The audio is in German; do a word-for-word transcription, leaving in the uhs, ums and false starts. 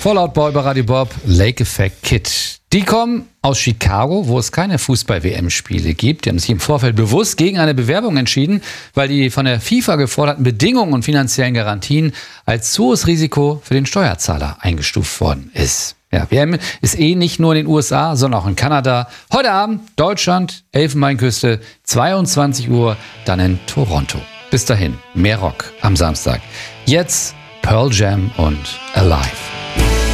Fallout Boy bei Radio Bob, Lake Effect Kid. Die kommen aus Chicago, wo es keine Fußball-W M-Spiele gibt. Die haben sich im Vorfeld bewusst gegen eine Bewerbung entschieden, weil die von der FIFA geforderten Bedingungen und finanziellen Garantien als zu hohes Risiko für den Steuerzahler eingestuft worden ist. Ja, W M ist eh nicht nur in den U S A, sondern auch in Kanada. Heute Abend Deutschland, Elfenbeinküste, zweiundzwanzig Uhr, dann in Toronto. Bis dahin, mehr Rock am Samstag. Jetzt Pearl Jam und Alive.